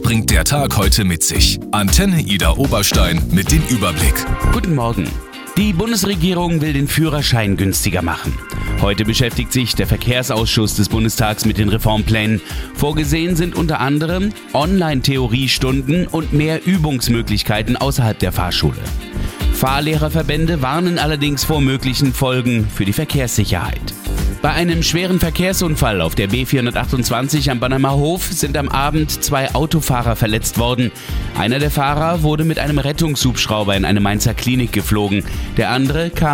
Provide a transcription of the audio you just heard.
Was bringt der Tag heute mit sich? Antenne Ida Oberstein mit dem Überblick. Guten Morgen. Die Bundesregierung will den Führerschein günstiger machen. Heute beschäftigt sich der Verkehrsausschuss des Bundestags mit den Reformplänen. Vorgesehen sind unter anderem Online-Theoriestunden und mehr Übungsmöglichkeiten außerhalb der Fahrschule. Fahrlehrerverbände warnen allerdings vor möglichen Folgen für die Verkehrssicherheit. Bei einem schweren Verkehrsunfall auf der B428 am Bannermer Hof sind am Abend 2 Autofahrer verletzt worden. Einer der Fahrer wurde mit einem Rettungshubschrauber in eine Mainzer Klinik geflogen. Der andere kam